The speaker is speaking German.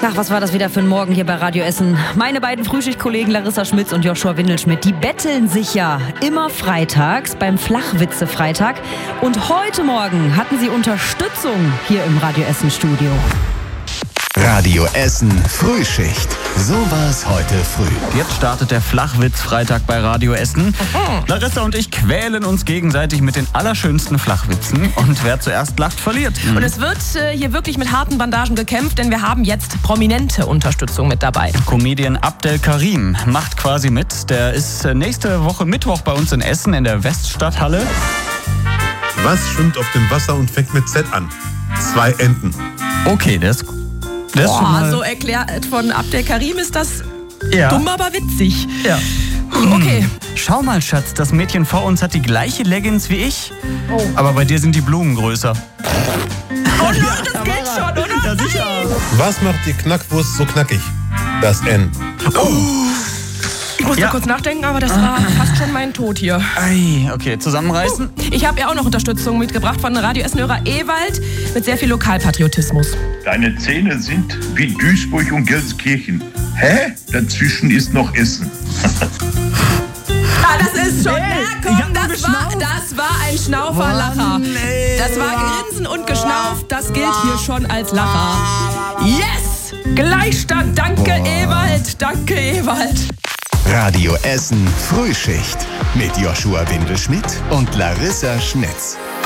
Ach, was war das wieder für ein Morgen hier bei Radio Essen? Meine beiden Frühschichtkollegen Larissa Schmitz und Joshua Windelschmidt, die betteln sich ja immer freitags beim Flachwitze-Freitag. Und heute Morgen hatten sie Unterstützung hier im Radio Essen Studio. Radio Essen Frühschicht. So war's heute früh. Jetzt startet der Flachwitz-Freitag bei Radio Essen. Larissa und ich quälen uns gegenseitig mit den allerschönsten Flachwitzen. Und wer zuerst lacht, verliert. Und es wird hier wirklich mit harten Bandagen gekämpft, denn wir haben jetzt prominente Unterstützung mit dabei. Comedian Abdel Karim macht quasi mit. Der ist nächste Woche Mittwoch bei uns in Essen in der Weststadthalle. Was schwimmt auf dem Wasser und fängt mit Z an? 2 Enten. Okay, das so erklärt von Abdel Karim ist das ja. dumm, aber witzig. Ja. Okay. Schau mal, Schatz, das Mädchen vor uns hat die gleiche Leggings wie ich. Oh. Aber bei dir sind die Blumen größer. Oh nein, das geht schon, oder? Ja, sicher. Was macht die Knackwurst so knackig? Das N. Oh. Ich musste kurz nachdenken, aber das war fast schon mein Tod hier. Ei, okay, zusammenreißen. Ich habe ja auch noch Unterstützung mitgebracht von Radio Essen-Hörer Ewald mit sehr viel Lokalpatriotismus. Deine Zähne sind wie Duisburg und Gelsenkirchen. Hä? Dazwischen ist noch Essen. Das ist schon, das war ein Schnauferlacher. Das war Grinsen und Geschnauf, das gilt hier schon als Lacher. Yes! Gleichstand, danke Ewald, danke Ewald. Radio Essen Frühschicht mit Joshua Windelschmidt und Larissa Schmitz.